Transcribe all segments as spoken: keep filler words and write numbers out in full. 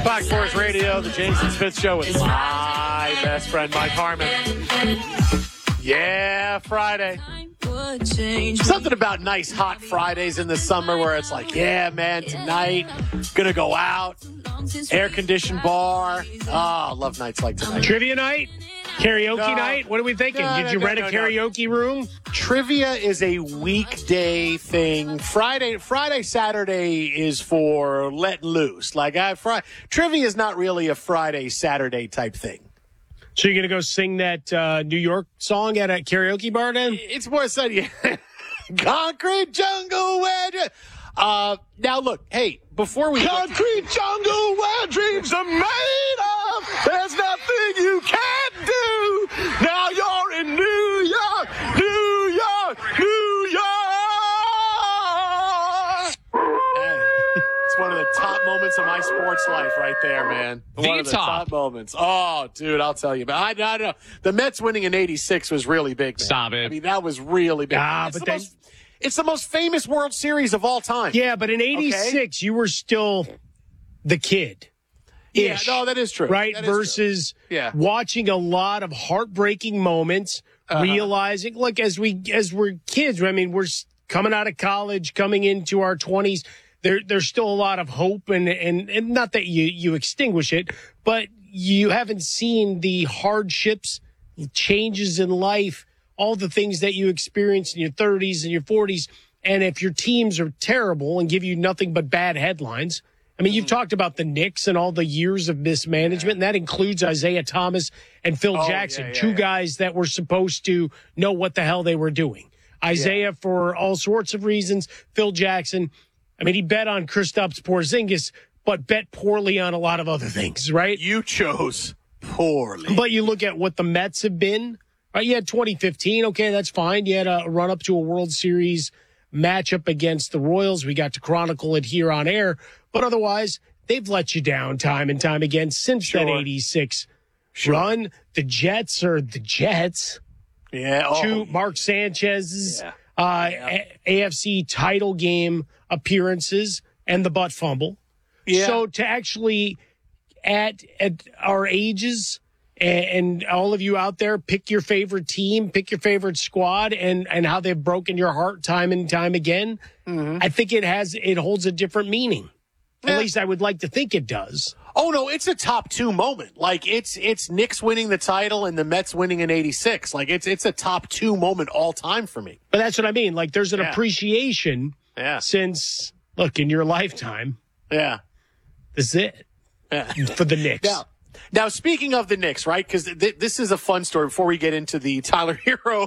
Fox Sports Radio, the Jason Smith Show with my best friend, Mike Harmon. Yeah, Friday. Something about nice hot Fridays in the summer where it's like, yeah, man, tonight, gonna go out, air-conditioned bar. Oh, I love nights like tonight. Trivia night? Karaoke No. night? What are we thinking? No, Did no, you no, rent no, a no. karaoke room? Trivia is a weekday thing. Friday, Friday, Saturday is for letting loose. Like I, fri- trivia is not really a Friday, Saturday type thing. So you're going to go sing that uh, New York song at a karaoke bar then? It's more sunny. Concrete jungle where dr- uh now look, hey, before we Concrete jungle where dreams are made of. There's nothing you can't do. Now you're in New York, New York, New York. Hey, it's one of the top moments of my sports life right there, man. One of the top. top moments. Oh, dude, I'll tell you. But I, I don't know. The Mets winning in eighty-six was really big, man. Stop it. I mean, that was really big. Ah, it's, but the then- most, it's the most famous World Series of all time. Yeah, but in eighty-six, you were still the kid. Yeah, no, that is true. Right? That is true. Versus Yeah. watching a lot of heartbreaking moments, Uh-huh. realizing, look, as we as we're kids, I mean, we're s- coming out of college, coming into our twenties, there there's still a lot of hope, and and, and not that you, you extinguish it, but you haven't seen the hardships, changes in life, all the things that you experience in your thirties and your forties. And if your teams are terrible and give you nothing but bad headlines, I mean, you've talked about the Knicks and all the years of mismanagement, and that includes Isaiah Thomas and Phil Oh, Jackson, yeah, yeah, two yeah. guys that were supposed to know what the hell they were doing. Isaiah for all sorts of reasons. Phil Jackson, I mean, he bet on Kristaps Porzingis, but bet poorly on a lot of other things, right? You chose poorly. But you look at what the Mets have been. Right? You had twenty fifteen. Okay, that's fine. You had a run up to a World Series matchup against the Royals. We got to chronicle it here on air. But otherwise, they've let you down time and time again since that Sure. eighty-six Sure. run. The Jets are the Jets. Yeah. Oh, Two Mark Sanchez's Yeah. uh, Yeah. A- AFC title game appearances and the butt fumble. yeah. So to actually, at at our ages, and, and all of you out there, pick your favorite team, pick your favorite squad, and and how they've broken your heart time and time again. Mm-hmm. I think it has it holds a different meaning. Yeah. At least I would like to think it does. Oh no, it's a top two moment. Like it's it's Knicks winning the title and the Mets winning in eighty-six. Like it's it's a top two moment all time for me. But that's what I mean. Like there's an Yeah. appreciation Yeah. since look in your lifetime. Yeah. This is it Yeah. for the Knicks. Now, now speaking of the Knicks, right? Because th- this is a fun story before we get into the Tyler Hero.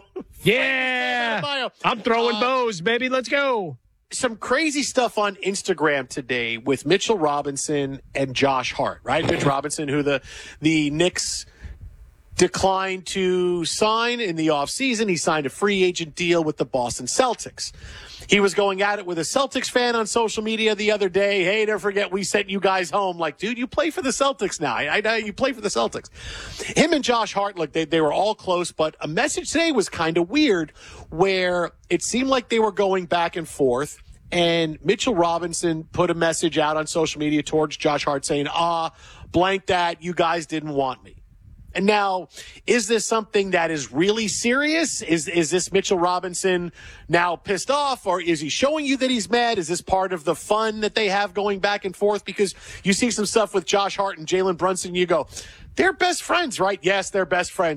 Yeah, bio. I'm throwing Uh, bows, baby. Let's go. Some crazy stuff on Instagram today with Mitchell Robinson and Josh Hart, right? Mitch Robinson, who the the Knicks declined to sign in the offseason. He signed a free agent deal with the Boston Celtics. He was going at it with a Celtics fan on social media the other day. Hey, don't forget we sent you guys home. Like, dude, you play for the Celtics now. I, I know you play for the Celtics. Him and Josh Hart, look, they, they were all close, but a message today was kind of weird where it seemed like they were going back and forth. And Mitchell Robinson put a message out on social media towards Josh Hart saying, ah, blank that, you guys didn't want me. And now, is this something that is really serious? Is is this Mitchell Robinson now pissed off, or is he showing you that he's mad? Is this part of the fun that they have going back and forth? Because you see some stuff with Josh Hart and Jalen Brunson, you go, they're best friends, right? Yes, they're best friends.